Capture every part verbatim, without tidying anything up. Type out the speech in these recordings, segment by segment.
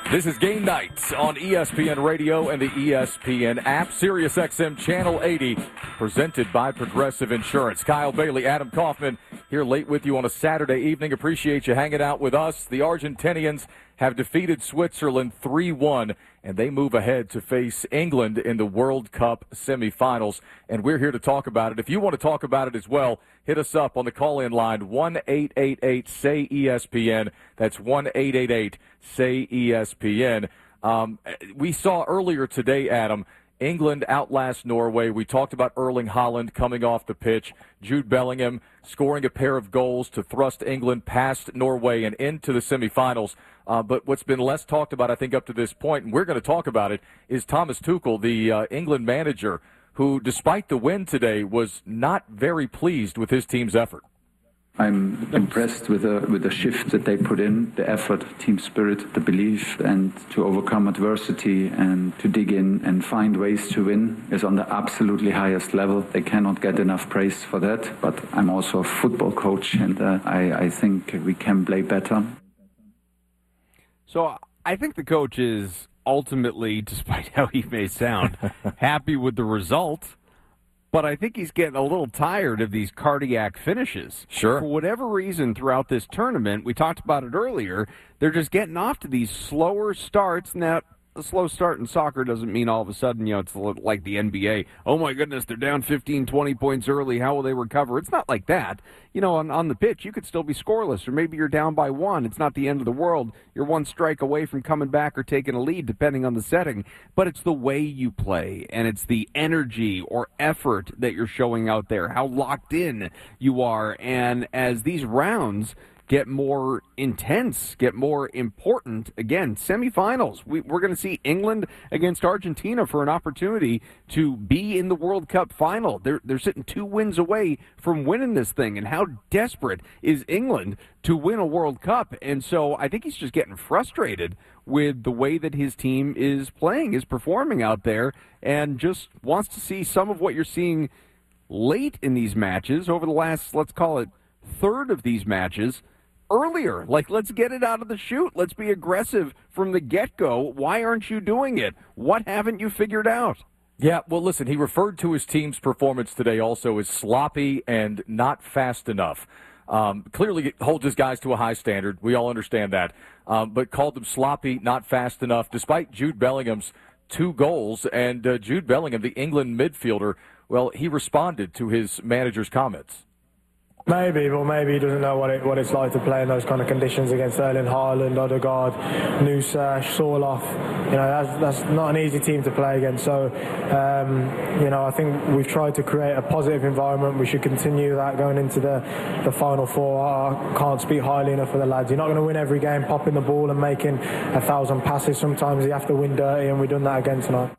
This is Game Night on E S P N Radio and the E S P N app. Sirius X M Channel eighty, presented by Progressive Insurance. Kyle Bailey, Adam Kaufman, here late with you on a Saturday evening. Appreciate you hanging out with us. The Argentinians have defeated Switzerland three one, and they move ahead to face England in the World Cup semifinals. And we're here to talk about it. If you want to talk about it as well, hit us up on the call-in line, one eight eight eight S A Y E S P N. That's one eight eight eight S A Y E S P N. Um, we saw earlier today, Adam, England outlast Norway. We talked about Erling Haaland coming off the pitch, Jude Bellingham scoring a pair of goals to thrust England past Norway and into the semifinals. Uh, but what's been less talked about, I think, up to this point, and we're going to talk about it, is Thomas Tuchel, the uh, England manager, who, despite the win today, was not very pleased with his team's effort. I'm impressed with the with the shift that they put in, the effort, team spirit, the belief, and to overcome adversity and to dig in and find ways to win is on the absolutely highest level. They cannot get enough praise for that, but I'm also a football coach, and uh, I, I think we can play better. So I think the coach is ultimately, despite how he may sound, happy with the result. But I think he's getting a little tired of these cardiac finishes. Sure. For whatever reason throughout this tournament, we talked about it earlier, they're just getting off to these slower starts. Now, a slow start in soccer doesn't mean all of a sudden, you know, it's like the N B A. Oh, my goodness, they're down fifteen, twenty points early. How will they recover? It's not like that. You know, on, on the pitch, you could still be scoreless, or maybe you're down by one. It's not the end of the world. You're one strike away from coming back or taking a lead, depending on the setting. But it's the way you play, and it's the energy or effort that you're showing out there, how locked in you are. And as these rounds get more intense, get more important. Again, semifinals. We, we're going to see England against Argentina for an opportunity to be in the World Cup final. They're, they're sitting two wins away from winning this thing. And how desperate is England to win a World Cup? And so I think he's just getting frustrated with the way that his team is playing, is performing out there, and just wants to see some of what you're seeing late in these matches over the last, let's call it, third of these matches earlier. Like, let's get it out of the chute. Let's be aggressive from the get-go. Why aren't you doing it? What haven't you figured out? Yeah, well, listen, he referred to his team's performance today also as sloppy and not fast enough. Um, clearly holds his guys to a high standard. We all understand that. Um, but called them sloppy, not fast enough, despite Jude Bellingham's two goals. And uh, Jude Bellingham, the England midfielder, well, he responded to his manager's comments. Maybe, but maybe he doesn't know what it what it's like to play in those kind of conditions against Erling Haaland, Odegaard, Nusa, Sorloth. You know, that's that's not an easy team to play against. So, um, you know, I think we've tried to create a positive environment. We should continue that going into the, the final four. I can't speak highly enough for the lads. You're not going to win every game popping the ball and making a thousand passes. Sometimes you have to win dirty, and we've done that again tonight.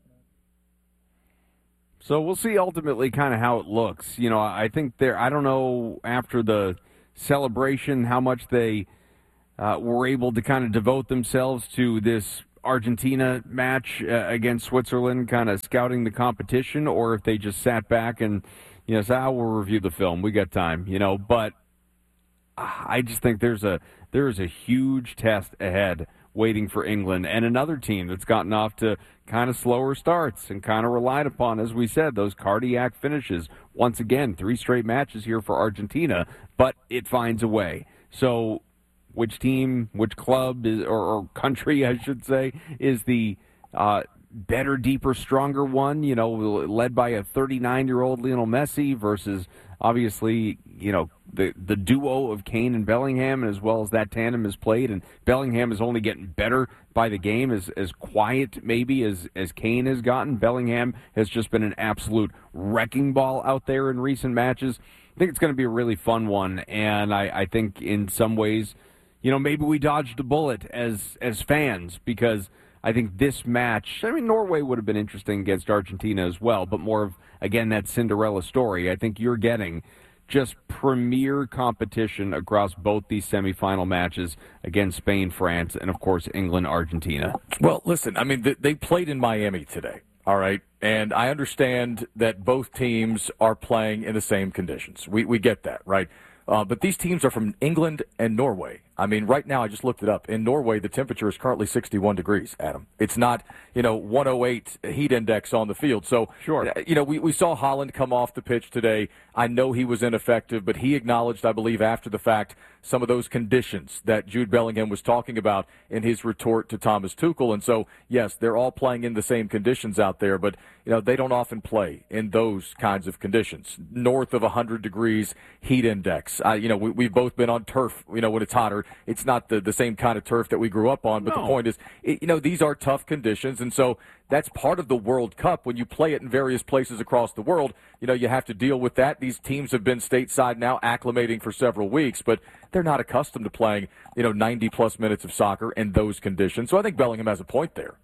So we'll see ultimately kind of how it looks. You know, I think there, I don't know after the celebration how much they uh, were able to kind of devote themselves to this Argentina match uh, against Switzerland, kind of scouting the competition, or if they just sat back and, you know, said, ah, we'll review the film. We got time, you know. But I just think there's a there is a huge test ahead waiting for England and another team that's gotten off to kind of slower starts and kind of relied upon, as we said, those cardiac finishes. Once again, three straight matches here for Argentina, but it finds a way. So which team, which club, is, or, or country, I should say, is the uh, better, deeper, stronger one, you know, led by a thirty-nine-year-old Lionel Messi versus, obviously, you know, the the duo of Kane and Bellingham, as well as that tandem is played, and Bellingham is only getting better by the game, as as quiet maybe as, as Kane has gotten. Bellingham has just been an absolute wrecking ball out there in recent matches. I think it's going to be a really fun one, and I, I think in some ways, you know, maybe we dodged a bullet as as fans, because I think this match, I mean, Norway would have been interesting against Argentina as well, but more of, again, that Cinderella story. I think you're getting just premier competition across both these semifinal matches against Spain, France, and, of course, England, Argentina. Well, listen, I mean, they played in Miami today, all right? And I understand that both teams are playing in the same conditions. We we get that, right? Uh, but these teams are from England and Norway. I mean, right now, I just looked it up. In Norway, the temperature is currently sixty-one degrees, Adam. It's not, you know, one oh eight heat index on the field. So, sure. you know, we, we saw Haaland come off the pitch today. I know he was ineffective, but he acknowledged, I believe, after the fact, some of those conditions that Jude Bellingham was talking about in his retort to Thomas Tuchel. And so, yes, they're all playing in the same conditions out there, but, you know, they don't often play in those kinds of conditions. North of one hundred degrees heat index. Uh, you know, we, we've both been on turf, you know, when it's hotter. It's not the, the same kind of turf that we grew up on, but no. the point is, it, you know, these are tough conditions, and so that's part of the World Cup. When you play it in various places across the world, you know, you have to deal with that. These teams have been stateside now, acclimating for several weeks, but they're not accustomed to playing, you know, ninety-plus minutes of soccer in those conditions. So I think Bellingham has a point there.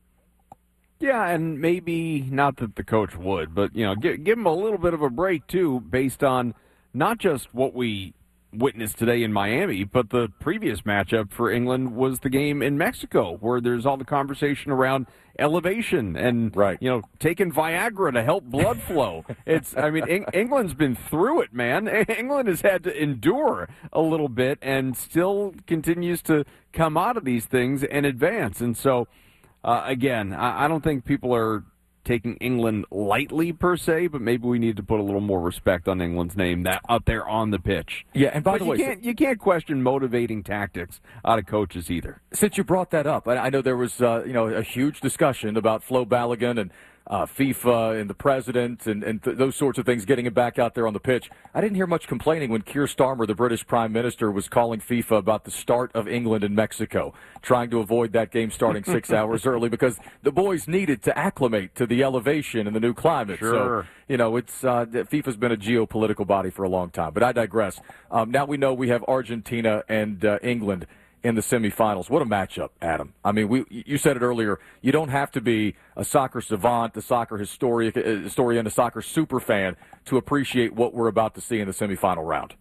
Yeah, and maybe not that the coach would, but, you know, give, give him a little bit of a break, too, based on not just what we witnessed today in Miami, but the previous matchup for England was the game in Mexico, where there's all the conversation around elevation and, right. you know, taking Viagra to help blood flow. It's, I mean, Eng- England's been through it, man. England has had to endure a little bit and still continues to come out of these things and advance. And so, Uh, again, I, I don't think people are taking England lightly per se, but maybe we need to put a little more respect on England's name that out there on the pitch. Yeah, and by but the you way, can't you can't question motivating tactics out of coaches either. Since you brought that up, I, I know there was uh, you know a huge discussion about Flo Balogun and uh, FIFA and the president and, and th- those sorts of things, getting him back out there on the pitch. I didn't hear much complaining when Keir Starmer, the British Prime Minister, was calling FIFA about the start of England and Mexico, trying to avoid that game starting six hours early because the boys needed to acclimate to the elevation and the new climate. Sure. So, you know, it's uh, FIFA's been a geopolitical body for a long time. But I digress. Um, now we know we have Argentina and uh, England in the semifinals. What a matchup, Adam. I mean, we you said it earlier. You don't have to be a soccer savant, a soccer historian, historian, a soccer super fan to appreciate what we're about to see in the semifinal round.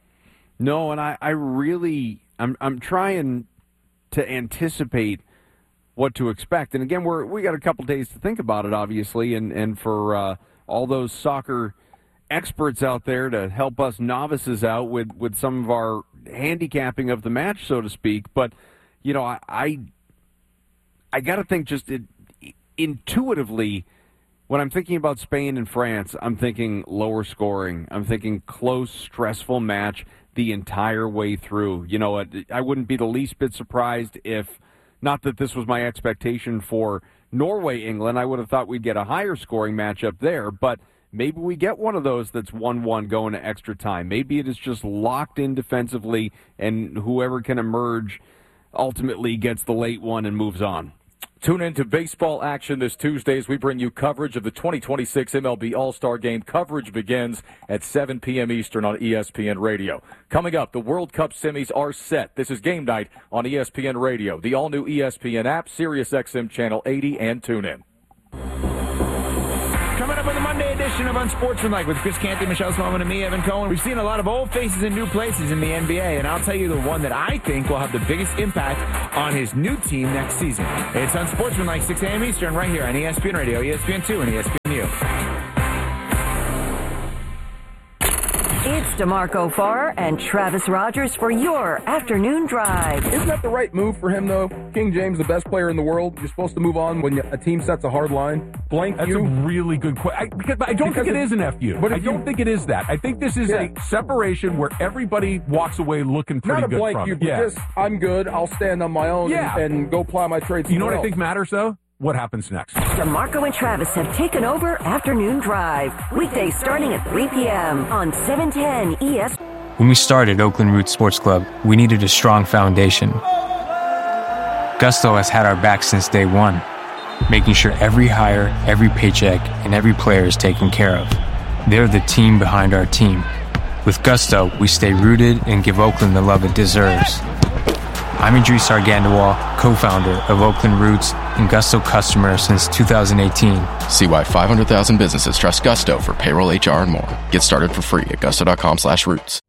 No, and I, I really, I'm I'm trying to anticipate what to expect. And again, we're we got a couple days to think about it, obviously, and and for uh, all those soccer experts out there to help us novices out with, with some of our handicapping of the match, so to speak. But, you know, I I, I got to think just it, intuitively, when I'm thinking about Spain and France, I'm thinking lower scoring. I'm thinking close, stressful match the entire way through. You know, I wouldn't be the least bit surprised if, not that this was my expectation for Norway, England, I would have thought we'd get a higher scoring matchup there, but maybe we get one of those that's one one going to extra time. Maybe it is just locked in defensively, and whoever can emerge ultimately gets the late one and moves on. Tune in to baseball action this Tuesday as we bring you coverage of the twenty twenty-six M L B All-Star Game. Coverage begins at seven p.m. Eastern on E S P N Radio. Coming up, the World Cup semis are set. This is Game Night on E S P N Radio, the all-new E S P N app, Sirius X M Channel eighty, and tune in. Coming up on the Monday edition of Unsportsmanlike with Chris Canty, Michelle Smallman, and me, Evan Cohen. We've seen a lot of old faces in new places in the N B A, and I'll tell you the one that I think will have the biggest impact on his new team next season. It's Unsportsmanlike, six a.m. Eastern, right here on E S P N Radio, E S P N two, and E S P N U. It's DeMarco Farr and Travis Rogers for your afternoon drive. Isn't that the right move for him, though? King James, the best player in the world. You're supposed to move on when a team sets a hard line. Blank That's you. a really good question. I, because, I don't because think it is an F U. But I don't you, think it is that. I think this is yeah. a separation where everybody walks away looking pretty Not a good blank from you, it. but Yeah. just, I'm good. I'll stand on my own yeah. and, and go ply my trade. You know what else. I think matters, though? What happens next? DeMarco and Travis have taken over Afternoon Drive. Weekdays starting at three p.m. on seven ten E S P N. When we started Oakland Roots Sports Club, we needed a strong foundation. Gusto has had our back since day one, making sure every hire, every paycheck, and every player is taken care of. They're the team behind our team. With Gusto, we stay rooted and give Oakland the love it deserves. I'm Idris Argandawal, co-founder of Oakland Roots and Gusto customer since two thousand eighteen. See why five hundred thousand businesses trust Gusto for payroll, H R, and more. Get started for free at gusto.com slash roots.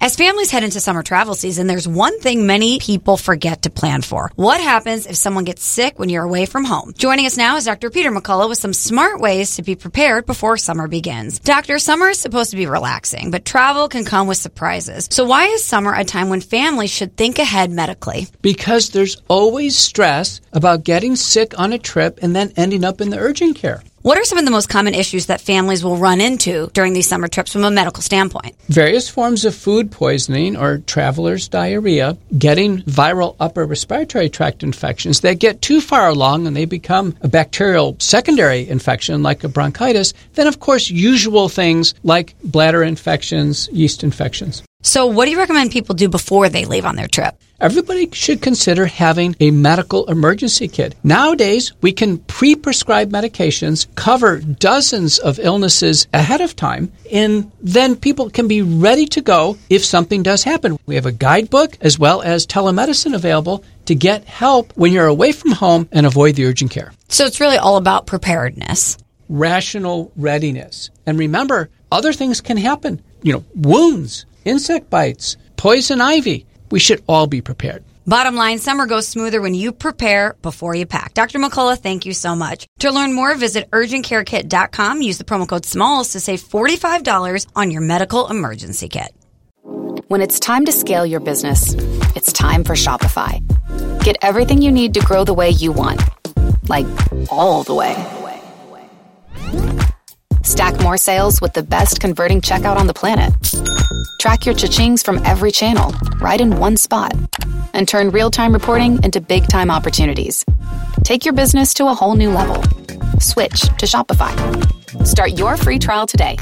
As families head into summer travel season, there's one thing many people forget to plan for. What happens if someone gets sick when you're away from home? Joining us now is Doctor Peter McCullough with some smart ways to be prepared before summer begins. Doctor, summer is supposed to be relaxing, but travel can come with surprises. So why is summer a time when families should think ahead medically? Because there's always stress about getting sick on a trip and then ending up in the urgent care. What are some of the most common issues that families will run into during these summer trips from a medical standpoint? Various forms of food poisoning or traveler's diarrhea, getting viral upper respiratory tract infections that get too far along and they become a bacterial secondary infection like a bronchitis. Then, of course, usual things like bladder infections, yeast infections. So what do you recommend people do before they leave on their trip? Everybody should consider having a medical emergency kit. Nowadays, we can pre-prescribe medications, cover dozens of illnesses ahead of time, and then people can be ready to go if something does happen. We have a guidebook as well as telemedicine available to get help when you're away from home and avoid the urgent care. So it's really all about preparedness. Rational readiness. And remember, other things can happen. You know, wounds, insect bites, poison ivy. We should all be prepared. Bottom line, summer goes smoother when you prepare before you pack. Doctor McCullough, thank you so much. To learn more, visit urgent care kit dot com. Use the promo code SMALLS to save forty-five dollars on your medical emergency kit. When it's time to scale your business, it's time for Shopify. Get everything you need to grow the way you want. Like, all the way. Stack more sales with the best converting checkout on the planet. Track your cha-chings from every channel, right in one spot. And turn real-time reporting into big-time opportunities. Take your business to a whole new level. Switch to Shopify. Start your free trial today.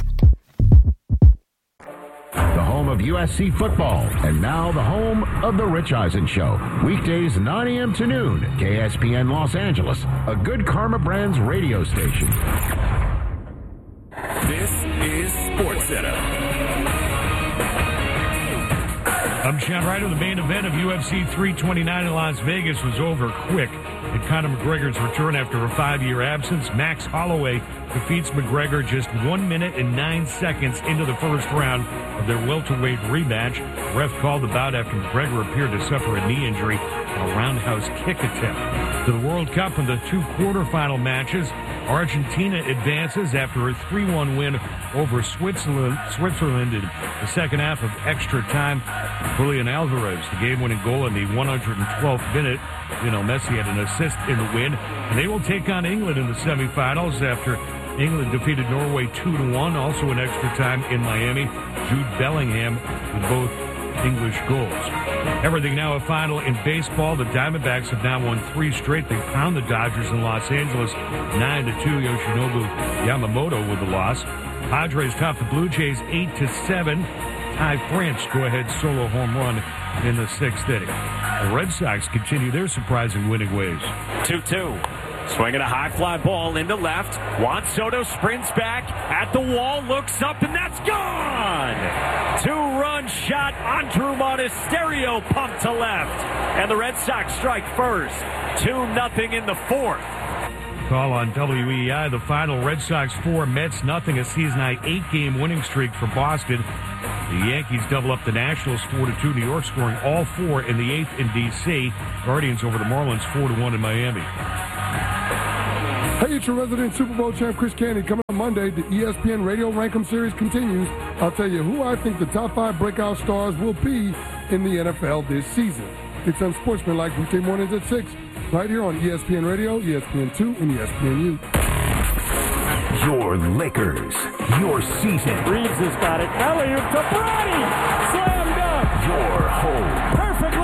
The home of U S C football, and now the home of The Rich Eisen Show. Weekdays nine a.m. to noon, K S P N Los Angeles, a Good Karma Brands radio station. This is SportsCenter. I'm Sean Ryder. The main event of U F C three twenty-nine in Las Vegas was over quick. And Conor McGregor's return after a five-year absence. Max Holloway defeats McGregor just one minute and nine seconds into the first round of their welterweight rematch. Ref called the bout after McGregor appeared to suffer a knee injury and a roundhouse kick attempt. To the World Cup in the two quarterfinal matches, Argentina advances after a three one win over Switzerland, Switzerland in the second half of extra time. Julian Alvarez, the game-winning goal in the one hundred twelfth minute. Lionel Messi had an assist in the win. And they will take on England in the semifinals after England defeated Norway two to one. Also in extra time in Miami, Jude Bellingham with both English goals. Everything now a final in baseball. The Diamondbacks have now won three straight. They pound the Dodgers in Los Angeles nine to two. Yoshinobu Yamamoto with the loss. Padres top the Blue Jays eight to seven. Ty France go-ahead solo home run in the sixth inning. The Red Sox continue their surprising winning ways. two two. Swinging a high fly ball into left. Juan Soto sprints back at the wall, looks up, and that's gone! Two-run shot. Andrew Monasterio pumped to left. And the Red Sox strike first. two nothing in the fourth. Call on W E I. The final, Red Sox four, Mets nothing. A season-high eight-game winning streak for Boston. The Yankees double up the Nationals four to two. New York scoring all four in the eighth in D C. Guardians over the Marlins four to one in Miami. Hey, it's your resident Super Bowl champ, Chris Canty. Coming on Monday, the E S P N Radio Rankum Series continues. I'll tell you who I think the top five breakout stars will be in the N F L this season. It's Unsportsmanlike weekday mornings at six, right here on E S P N Radio, E S P N two, and E S P N U. Your Lakers, your season. Reeves has got it. Alley-oop to Brady. Slam dunk. Your home. Perfect